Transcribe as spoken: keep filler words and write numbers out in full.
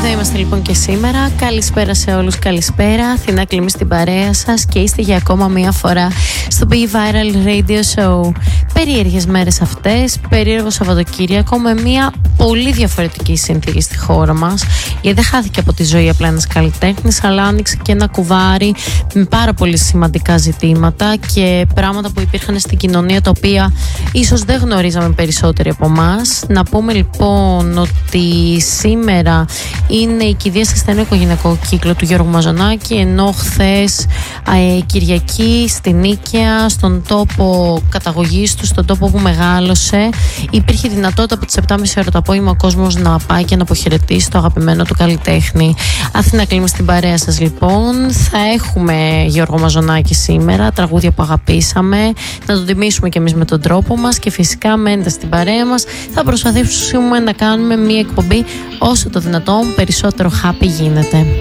Εδώ είμαστε λοιπόν και σήμερα. Καλησπέρα σε όλους, καλησπέρα. Αθηνά Κλίμη στην παρέα σας και είστε για ακόμα μία φορά στο Be Viral Radio Show. Περίεργες μέρες αυτές, περίεργο Σαββατοκύριακο με μία πολύ διαφορετική συνθήκη στη χώρα μας. Γιατί δεν χάθηκε από τη ζωή απλά ένας καλλιτέχνης, αλλά άνοιξε και ένα κουβάρι με πάρα πολύ σημαντικά ζητήματα και πράγματα που υπήρχαν στην κοινωνία, τα οποία ίσως δεν γνωρίζαμε περισσότεροι από εμάς. Να πούμε λοιπόν ότι σήμερα είναι η κηδεία σε στενό οικογενειακό κύκλο του Γιώργου Μαζονάκη, ενώ χθες ε, Κυριακή στην Νίκαια, στον τόπο καταγωγής του, στον τόπο που μεγάλωσε, υπήρχε δυνατότητα από τις επτά και μισή ώρα το απόγευμα ο κόσμος να πάει και να αποχαιρετήσει το αγαπημένο του καλλιτέχνη. Αθηνά Κλίμη στην παρέα σας λοιπόν. Θα έχουμε Γιώργο Μαζονάκη σήμερα, τραγούδια που αγαπήσαμε, να τον τιμήσουμε κι εμείς με τον τρόπο μας και φυσικά μένετε στην παρέα μας. Θα προσπαθήσουμε να κάνουμε μια εκπομπή όσο το δυνατόν περισσότερο happy γίνεται.